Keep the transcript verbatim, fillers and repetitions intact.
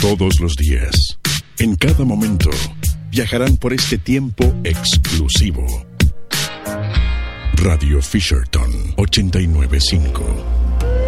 Todos los días, en cada momento, viajarán por este tiempo exclusivo. Radio Fisherton ochenta y nueve punto cinco.